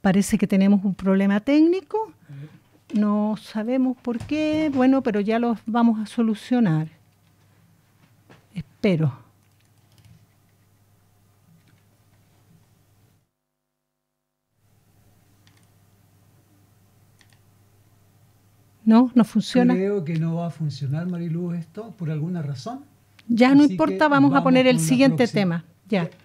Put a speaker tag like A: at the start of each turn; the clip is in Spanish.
A: Parece que tenemos un problema técnico. No sabemos por qué. Bueno, pero ya los vamos a solucionar. Espero. ¿No funciona?
B: Creo que no va a funcionar, Mariluz, esto, por alguna razón.
A: Ya no
B: Así
A: importa,
B: que
A: vamos a poner el
B: con la
A: siguiente
B: próxima.
A: tema. Ya.